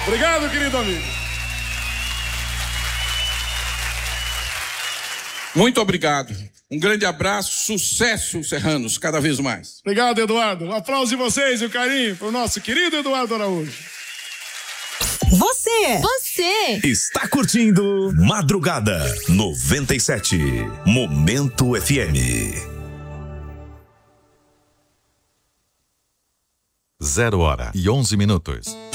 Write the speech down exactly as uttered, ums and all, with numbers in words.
Obrigado, querido amigo. Muito obrigado. Um grande abraço, sucesso, Serranos, cada vez mais. Obrigado, Eduardo. Um aplauso de vocês e o carinho para o nosso querido Eduardo Araújo. Você, você está curtindo Madrugada noventa e sete, Momento F M. Zero hora e onze minutos.